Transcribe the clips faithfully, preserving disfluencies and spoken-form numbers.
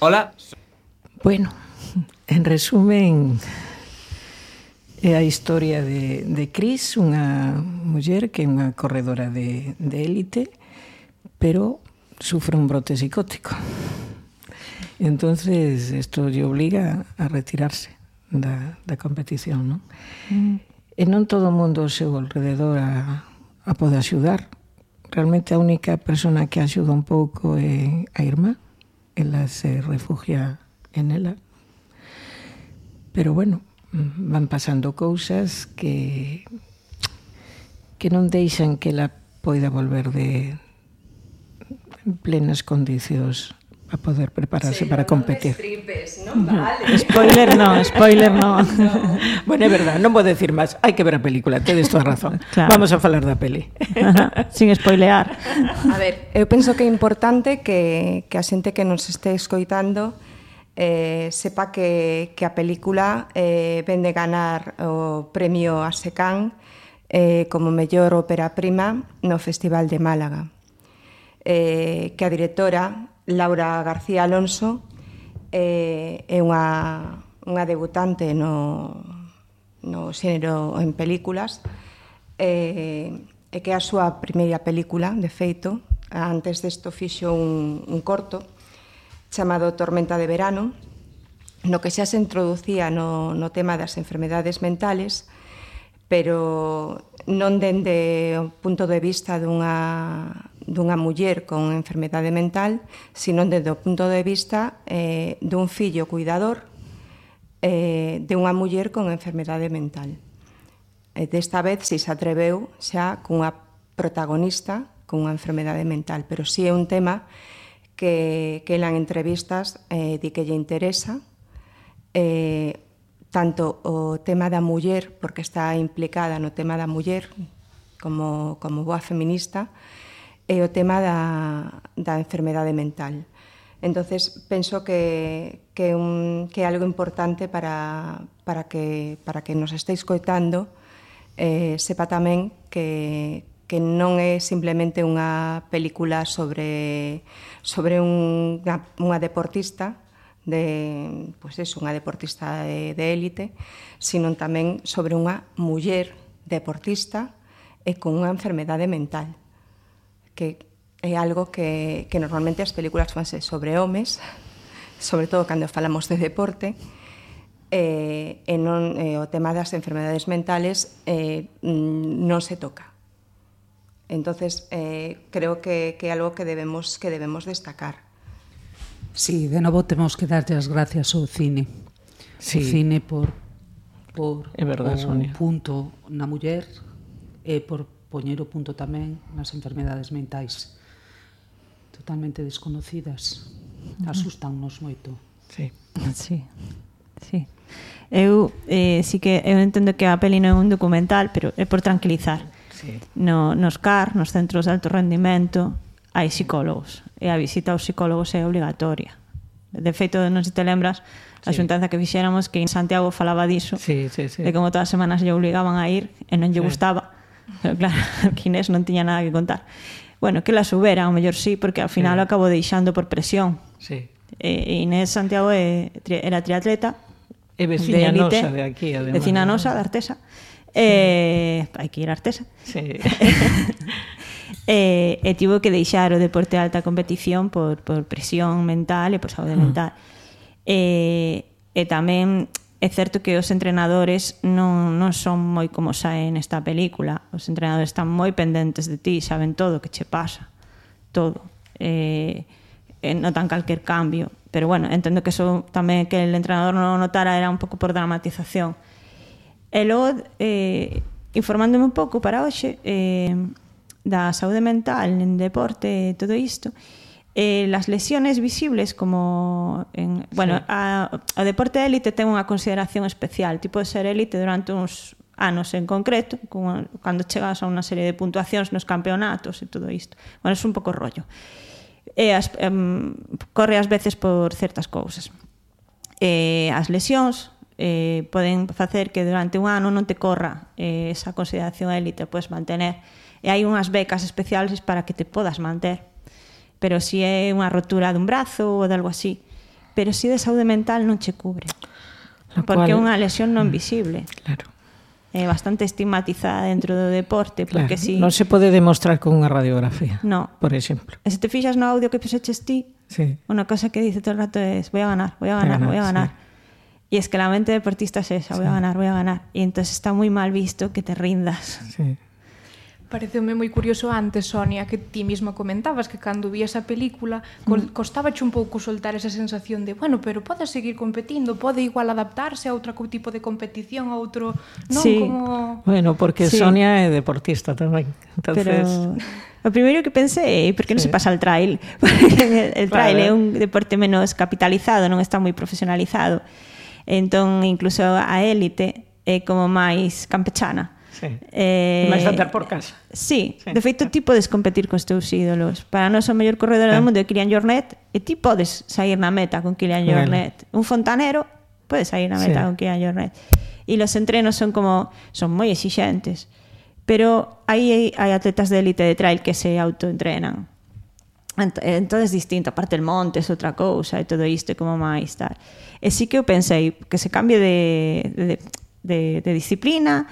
Hola. Bueno, en resumen, é a historia de, de Cris, unha muller que é unha corredora de, de élite, pero sufre un brote psicótico. Entonces, isto lle obliga a retirarse da, da competición, non? Mm. E non todo o mundo ao seu alrededor a, a pode axudar. Realmente a única persona que axuda un pouco é a irmá. Ela se refugia en ela. Pero bueno, van pasando cousas que que non deixan que ela poida volver de en plenas condicións a poder prepararse sí, para competir. Stripes, non vale. Spoiler non, spoiler non. No. Bueno, é verdad, non vou decir máis. Hai que ver a película, tedes toda razón. Claro. Vamos a falar da peli. Sin spoilear. A ver, eu penso que é importante que, que a xente que nos este escoitando eh, sepa que, que a película eh, ven de ganar o premio a Secán eh, como mellor ópera prima no Festival de Málaga. Eh, que a directora Laura García Alonso eh, é unha, unha debutante no, no xénero en películas eh, e que é a súa primeira película, de feito. Antes desto fixo un, un corto chamado Tormenta de Verano, no que xa se introducía no, no tema das enfermedades mentales, pero non dende o punto de vista dunha dunha muller con enfermedade mental, sino desde o punto de vista eh, dun fillo cuidador eh, de unha muller con enfermedade mental. E desta vez si se atreveu xa cunha protagonista con unha enfermedade mental, pero si é un tema que, que en entrevistas eh, di que lle interesa, eh, tanto o tema da muller, porque está implicada no tema da muller como, como boa feminista, e o tema da, da enfermedade mental. Entonces penso que, que, un, que é algo importante para, para, que, para que nos estéis coitando eh, sepa tamén que, que non é simplemente unha película sobre, sobre unha, unha deportista, de, pues eso, unha deportista de, de élite, sino tamén sobre unha muller deportista e con unha enfermedade mental, que é algo que, que normalmente as películas fanse sobre homes, sobre todo cando falamos de deporte, e, e non, e o tema das enfermedades mentales eh, non se toca. Entonces, eh, creo que, que é algo que debemos, que debemos destacar. Sí, de novo temos que darlle as gracias ao cine. Sí. O cine por, por é verdad, o Sonia. punto na muller e por poñer o punto tamén nas enfermedades mentais totalmente desconocidas. Asústannos moito. Sí. Sí. Sí. Eu eh, sí que eu entendo que a peli non é un documental, pero é por tranquilizar. Sí. No, nos C A R, nos centros de alto rendimento, hai psicólogos e a visita aos psicólogos é obligatoria. De feito, non se te lembras a xuntanza que fixéramos que en Santiago falaba diso, sí, sí, sí. de como todas as semanas lle obligaban a ir e non lle sí. gustaba. Pero claro, que Inés non tiña nada que contar. Bueno, que la subera, ao mellor sí, porque ao final sí. o acabou deixando por presión. Sí. E Inés Santiago é, era triatleta. É veciña de nosa de aquí, además. Veciña nosa de Artesa. Sí. Eh, hai que ir a Artesa. Sí. e, e tivo que deixar o deporte de alta competición por, por presión mental e por saúde mm. mental. E, e tamén é certo que os entrenadores non, non son moi como saen nesta película. Os entrenadores están moi pendentes de ti, saben todo o que che pasa, todo. E, e notan calquer cambio. Pero bueno, entendo que eso tamén que el entrenador non notara era un pouco por dramatización. E logo, eh, informándome un pouco para hoxe eh, da saúde mental en deporte e todo isto, Eh, las lesiones visibles como en, bueno, sí. a, a deporte de élite ten unha consideración especial, tipo de ser élite durante uns anos en concreto, como cando chegas a unha serie de puntuacións nos campeonatos e todo isto. Bueno, é un pouco rollo. E as, um, corre ás veces por certas cousas. E as lesións eh, poden facer que durante un ano non te corra eh, esa consideración élite, podes mantener. E hai unhas becas especiales para que te podas manter. Pero si é unha rotura dun brazo ou de algo así. pero si de saúde mental non che cubre. La Porque é cual- unha lesión non visible. Claro. É bastante estigmatizada dentro do deporte, porque Claro, si... non se pode demostrar con unha radiografía, No. por exemplo. E se te fixas no audio que puxeches ti, Sí. unha cosa que dice todo el rato es voy a ganar, voy a ganar, ganar, voy a ganar. sí. Y es que la mente deportista es esa, voy a ganar, voy a ganar. Y entonces está muy mal visto que te rindas. Sí. Pareceume moi curioso antes, Sonia, que ti mesma comentabas que cando vías a película mm. costabache un pouco soltar esa sensación de, bueno, pero pode seguir competindo, pode igual adaptarse a outro tipo de competición, a outro... Non, Sí. como... Bueno, porque Sí. Sonia é deportista tamén. Entonces, Pero o primeiro que pensei é por que non Sí. se pasa al trail. Porque el trail Claro. é un deporte menos capitalizado, non está moi profesionalizado. Entón, incluso a élite é como máis campechana. sí. Eh, máis andar por casa. Sí, Sí. de feito ti podes competir cos teus ídolos. Para nós o mellor corredor do Ah. mundo é Kilian Jornet e ti podes sair na meta con Kilian Vale. Jornet. Un fontanero pode sair na meta Sí. con Kilian Jornet. E los entrenos son como son moi exixentes. Pero aí hai atletas de élite de trail que se autoentrenan. Ent entón é distinto, aparte el monte é outra cousa e todo isto é como máis tal. E sí que eu pensei que se cambie de, de, de, de disciplina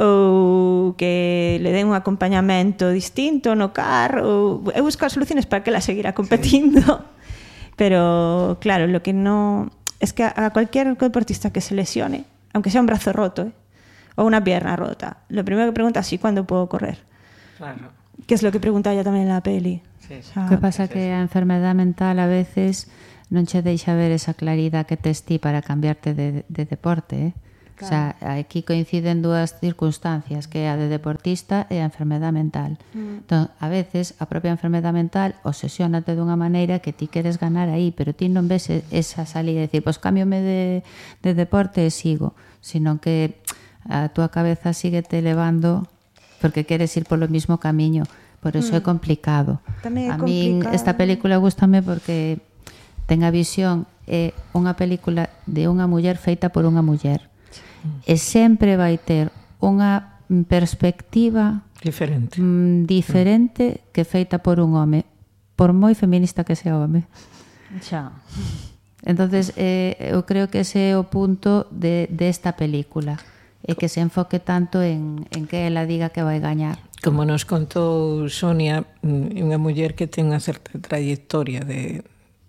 ou que le den un acompañamento distinto no car ou eu busco as soluciones para que ela seguirá competindo. Sí. Pero claro, lo que no es que a, a cualquier deportista que se lesione, aunque sea un brazo roto, ¿eh? O una pierna rota, lo primero que pregunta es ¿sí, cuándo puedo correr? Claro. Que es lo que pregunta ella tamén en la peli. Sí. O sea, O que pasa que a enfermedade mental a veces non che deixa ver esa claridade que tes ti para cambiarte de, de deporte, eh? Claro. O sea, aquí coinciden dúas circunstancias, que é a de deportista e a enfermedade mental. Mm. Entón, a veces, a propia enfermedade mental obsesiónate dunha maneira que ti queres ganar aí, pero ti non ves esa salida, de decir, pois cámbiome de, de deporte e sigo, sino que a túa cabeza sigue te levando porque queres ir polo mismo camiño. Por eso mm. é complicado. Tamén é a min complicado. esta película gústame porque ten a visión, é unha película de unha muller feita por unha muller. Mm. E sempre vai ter unha perspectiva Diferente. mm, diferente mm. que feita por un home, por moi feminista que sea o home. xa. Entonces, eh, eu creo que ese é o punto de, de esta película, e que se enfoque tanto en, en que ela diga que vai gañar. Como nos contou Sonia, é unha muller que ten unha certa trayectoria de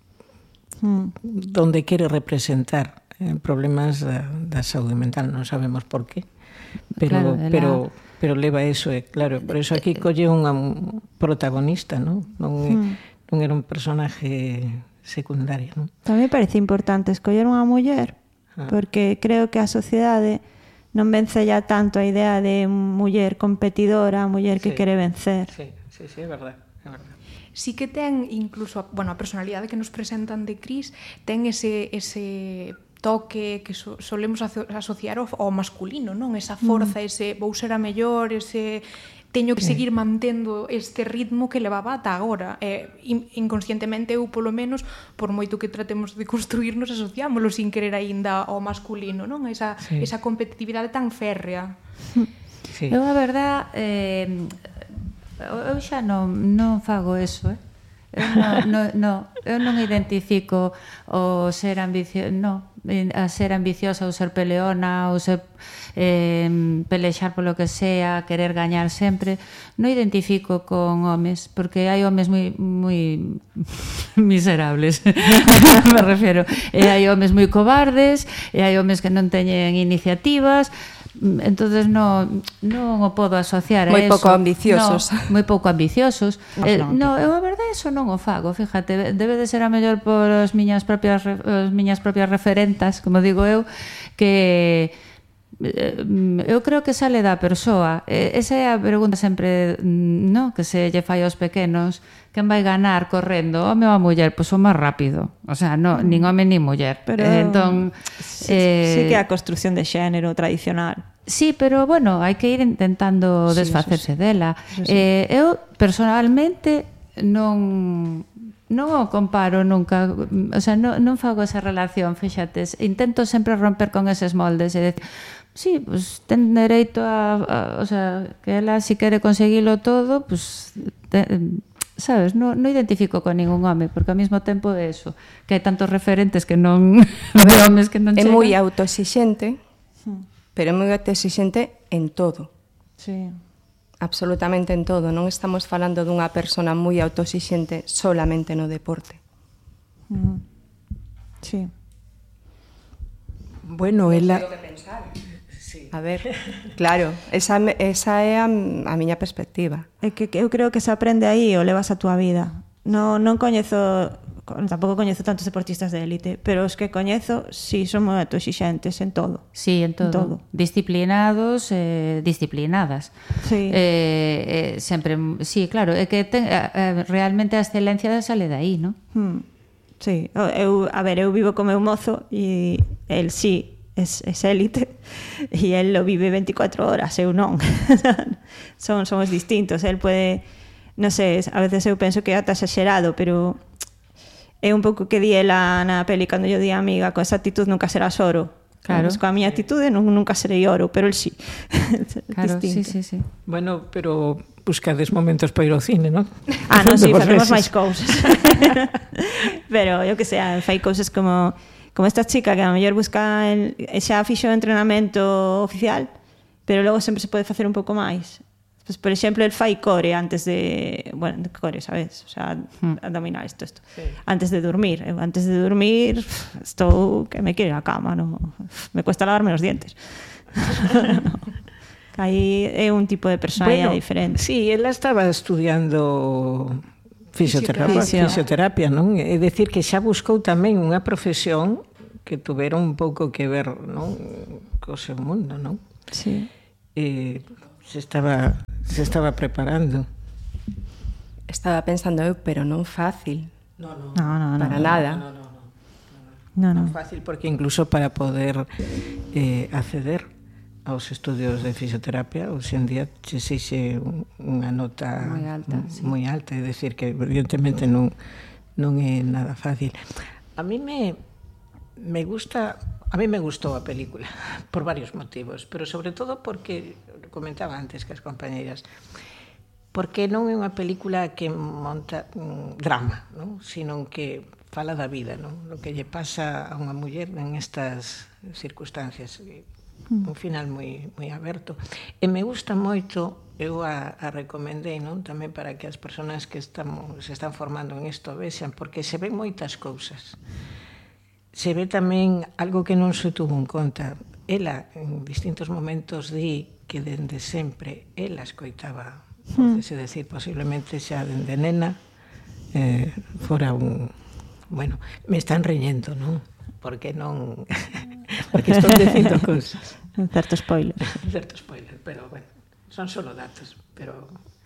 Mm. donde quere representar eh, problemas da, da saúde mental, non sabemos por qué, pero Claro, ela- pero pero leva eso, é claro, por eso aquí colle unha protagonista, non? Non, é, non era un personaje secundario, non? Tamén me parece importante escoller unha muller, Ah. porque creo que a sociedade non vence ya tanto a idea de muller competidora, muller que Sí. quere vencer. Sí, sí, sí, é verdade, é verdade. Sí que ten incluso, a- bueno, a personalidade que nos presentan de Cris ten ese ese toque que so, solemos aso, asociar ao, ao masculino, non? Esa forza, mm. ese vou ser a mellor, ese teño que seguir mantendo este ritmo que levaba ata agora. Eh, in, inconscientemente eu, polo menos, por moito que tratemos de construirnos, asociámoslo sin querer aínda ao masculino, non? Esa, Sí. esa competitividade tan férrea. Sí. Eu, a verdad, eh, eu xa non, non fago eso, eh? Eu non, non, non, eu non identifico o ser ambicioso, non, a ser ambiciosa ou ser peleona ou ser eh, pelexar polo que sea, querer gañar sempre. Non identifico con homes, porque hai homes moi moi miserables, me refiero. E hai homes moi cobardes, e hai homes que non teñen iniciativas. Entonces non non o podo asociar a Moi eso. pouco ambiciosos. No, moi pouco ambiciosos. Mas Eh, non. no, eu a verdade eso non o fago, fíjate, debe de ser a mellor por as miñas propias re- as miñas propias referentas, como digo eu, que eh, eu creo que sale da persoa. Eh, esa é a pregunta sempre, mm, no, que se lle fai aos pequenos, quen vai ganar correndo, home ou a muller? Pois o máis rápido. O sea, no, nin home nin muller. Pero Eh, entón, sí, eh, sí que a construcción de xénero tradicional. Sí, pero bueno, hai que ir intentando Sí, desfacerse dela. Eso sí. Eh, eu personalmente non non o comparo nunca, o sea, non, non fago esa relación, fíxates, intento sempre romper con eses moldes e decir, sí, pues ten dereito a, a o sea, que ela si quere conseguilo todo, pues te, sabes, non, non identifico con ningún home, porque ao mesmo tempo é eso, que hai tantos referentes que non de homes que non É chegan. moi autoexixente, pero é moi autoexixente en todo. Sí. Absolutamente en todo. Non estamos falando dunha persona moi autoexixente solamente no deporte. Mm. Sí. Bueno, ela... A ver, claro, esa, esa é a, a miña perspectiva. É que, que eu creo que se aprende aí o levas a túa vida. No, non coñezo, tampouco coñezo tantos deportistas de élite, pero os que coñezo si sí, son moi autoexixentes en todo. Sí, en todo. En todo. Disciplinados, eh, disciplinadas. Sí. Eh, eh, sempre, sí, claro, é que ten, eh, realmente a excelencia sale de aí, non? Hmm. Sí, eu, a ver, eu vivo co meu mozo e el sí es, es élite e el lo vive veinticuatro horas, eu non. Son, somos distintos, el pode, non sei, a veces eu penso que é ata exagerado, pero é un pouco que di ela na peli cando yo di a amiga, con esa actitud nunca serás oro. Claro. Pues, coa miña actitude non, nunca serei oro, pero el sí. Claro, distinto. sí, sí, sí. Bueno, pero buscades momentos para ir ao cine, non? Ah, non, sí, facemos máis cousas. Pero, eu que sei, fai cousas como como esta chica que a mellor busca el, xa fixo o entrenamento oficial, pero logo sempre se pode facer un pouco máis. Pues, por exemplo, el fai core antes de, bueno, de core, sabes? O sea, hmm. abdominales, todo isto. Sí. Antes de dormir. Eu, antes de dormir, estou que me quiero ir a cama, no? Me cuesta lavarme os dientes. No. Aí é un tipo de personalidade bueno, diferente. Sí, ela estaba estudiando fisioterapia, Fisio. fisioterapia, non? É dicir que xa buscou tamén unha profesión que tuvera un pouco que ver, non, co seu mundo, non? Sí. E se estaba se estaba preparando. Estaba pensando eu, pero non fácil. No, no. No, no, no. Para no, nada. No, no, no. No, no. Non fácil porque incluso para poder eh, acceder aos estudios de fisioterapia hoxe en día se exixe unha nota moi alta, sí. moi alta, é dicir que evidentemente non non é nada fácil. A mí me me gusta, a mí me gustou a película por varios motivos, pero sobre todo porque comentaba antes que as compañeiras, porque non é unha película que monta un drama, non? Sino que fala da vida, non? Lo que lle pasa a unha muller en estas circunstancias. Un final moi, moi aberto. E me gusta moito, eu a, a recomendei, non? Tamén para que as persoas que estamos, se están formando en isto vexan, porque se ven moitas cousas. Se ve tamén algo que non se tuvo en conta. Ela, en distintos momentos, di que dende sempre ela escoitaba voces, é dicir, posiblemente xa dende nena eh, fora un... Bueno, me están reñendo, non? Porque non... porque estou dicindo cousas. Un certo spoiler. Un certo spoiler, pero bueno, son solo datos, pero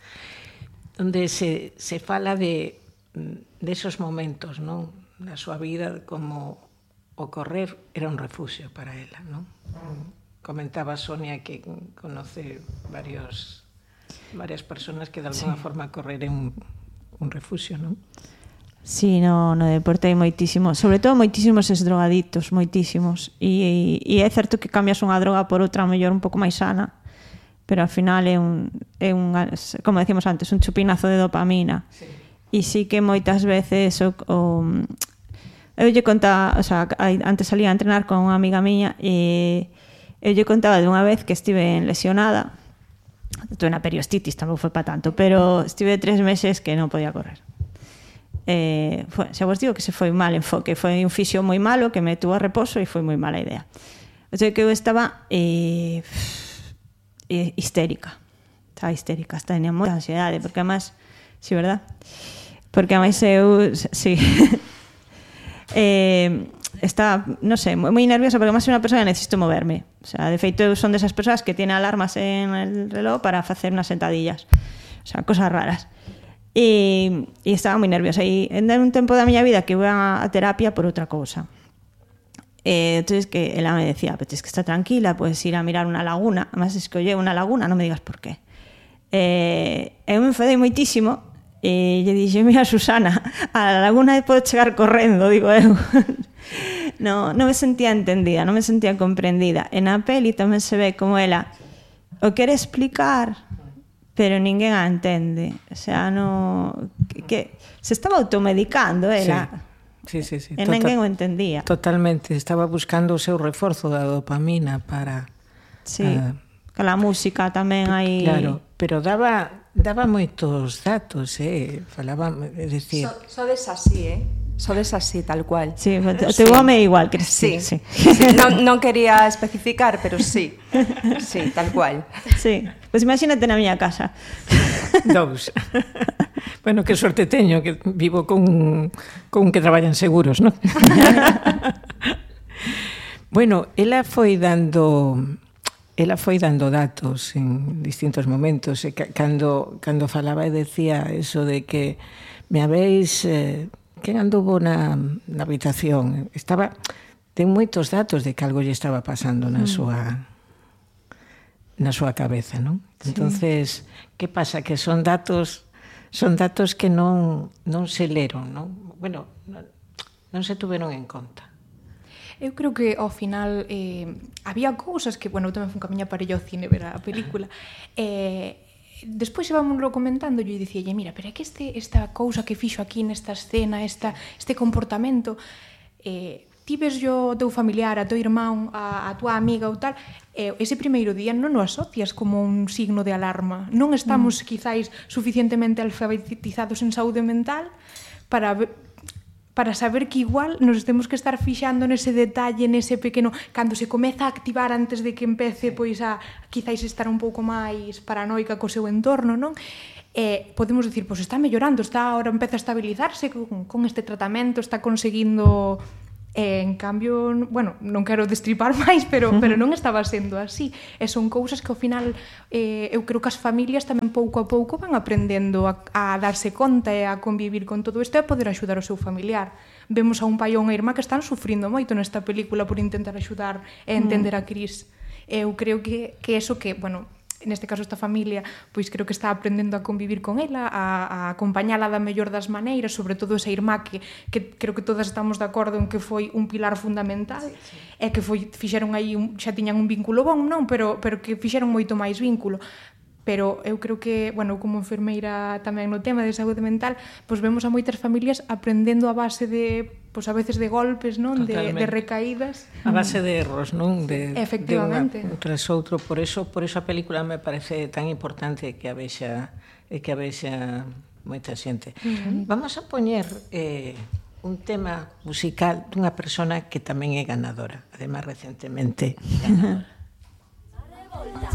onde se, se fala de, de esos momentos, non? Na súa vida, como o correr era un refuxio para ela, non? Comentaba Sonia que conoce varios, varias personas que de alguna sí. forma correr é un, un refuxio, non? Sí, no, no deporte hai moitísimos, sobre todo moitísimos es drogadictos, moitísimos. E, e é certo que cambias unha droga por outra mellor un pouco máis sana, pero ao final é un, é un como decíamos antes, un chupinazo de dopamina. Sí. E sí que moitas veces o, o eu lle contaba, o sea, antes salía a entrenar con unha amiga miña e eu lle contaba de unha vez que estive lesionada, tuve unha periostitis, tampouco foi para tanto, pero estive tres meses que non podía correr. Eh, foi, xa vos digo que se foi mal enfoque, foi un fisio moi malo que me tuvo a reposo e foi moi mala idea. O sea que eu estaba eh, eh, histérica, estaba histérica, estaba tenía moita ansiedade, porque además, sí, verdad? Porque además eu, sí, eh, estaba, non sei, moi, moi nerviosa porque además soy unha persona que necesito moverme. O sea, de feito eu son desas persoas que tiene alarmas en el reloj para facer unas sentadillas. O sea, cosas raras. E, e estaba moi nerviosa e en un tempo da miña vida que iba a terapia por outra cousa e entonces que ela me decía, pero es que está tranquila, puedes ir a mirar unha laguna, además escollé unha laguna, non me digas por qué. E eu me enfadei moitísimo e lle dixo, mira Susana, a la laguna podo chegar correndo, digo eu. No, non me sentía entendida, non me sentía comprendida. En a peli tamén se ve como ela o quere explicar, pero ninguén a entende. O sea, no... Que, que se estaba automedicando, ela. Sí, sí, sí. E ninguén o entendía. Totalmente. Estaba buscando o seu reforzo da dopamina para... Sí, uh, con a música tamén hai... Claro, pero daba, daba moitos datos, eh? Falaba, é dicir... So, sodes así, eh? Sodes así, tal cual. Sí, o teu home é igual, que sí. sí. sí. Non, non quería especificar, pero sí. Sí, tal cual. Sí, pois pues imagínate na miña casa. Dous. Bueno, que sorte teño, que vivo con, con que traballan seguros, non? Bueno, ela foi dando... Ela foi dando datos en distintos momentos, e cando, cando falaba e decía eso de que me habéis... Eh, quen anduvo na, na habitación, estaba, ten moitos datos de que algo lle estaba pasando na súa na súa cabeza, non? Sí. Entonces, que pasa? Que son datos son datos que non non se leron, non? Bueno, non, non se tuveron en conta. Eu creo que ao final eh, había cousas que, bueno, eu tamén fui ca miña parella ao cine ver a película, eh, despois íbamoslo comentando e eu dicíalle, mira, pero é que este, esta cousa que fixo aquí nesta escena, esta, este comportamento, eh, ti ves yo teu familiar, a teu irmán, a, a tua amiga ou tal, eh, ese primeiro día non o asocias como un signo de alarma. Non estamos, mm. quizáis, suficientemente alfabetizados en saúde mental para para saber que igual nos temos que estar fixando nese detalle, nese pequeno, cando se comeza a activar antes de que empece pois a quizáis estar un pouco máis paranoica co seu entorno, non? Eh, podemos dicir, pois está mellorando, está agora empeza a estabilizarse con, con este tratamento, está conseguindo... Eh, en cambio, bueno, non quero destripar máis, pero, pero non estaba sendo así. E son cousas que ao final eh, eu creo que as familias tamén pouco a pouco van aprendendo a, a darse conta e a convivir con todo isto e a poder axudar o seu familiar. Vemos a un pai ou unha irmá que están sufrindo moito nesta película por intentar axudar e entender a Cris. Eu creo que, que eso que, bueno, neste caso esta familia, pois creo que está aprendendo a convivir con ela, a, a acompañala da mellor das maneiras, sobre todo esa irmá que, que creo que todas estamos de acordo en que foi un pilar fundamental, sí, sí. E que foi, fixeron aí, un, xa tiñan un vínculo bon, non? Pero, pero que fixeron moito máis vínculo. Pero eu creo que, bueno, como enfermeira tamén no tema de saúde mental, pois vemos a moitas familias aprendendo a base de, pois a veces de golpes, non? De, de recaídas. A base de erros, non? De, efectivamente. De unha tras outro. Por eso, por eso a película me parece tan importante que a vexa, que a vexa moita xente. Uh-huh. Vamos a poñer eh, un tema musical dunha persona que tamén é ganadora, además recentemente ganadora.